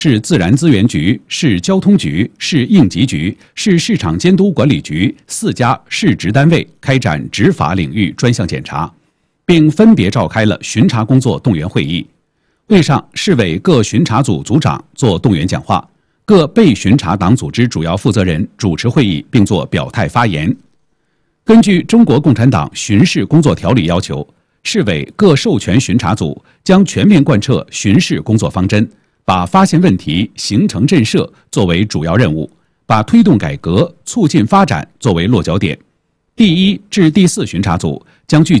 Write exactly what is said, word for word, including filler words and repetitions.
市自然资源局、市交通局、市应急局、市市场监督管理局四家市直单位开展执法领域专项检查，并分别召开了巡查工作动员会议。会上，市委各巡查组组长作动员讲话，各被巡查党组织主要负责人主持会议并作表态发言。根据中国共产党巡视工作条例要求，市委各授权巡查组将全面贯彻巡视工作方针，把发现问题、形成震慑作为主要任务，把推动改革、促进发展作为落脚点。第一至第四巡查组将聚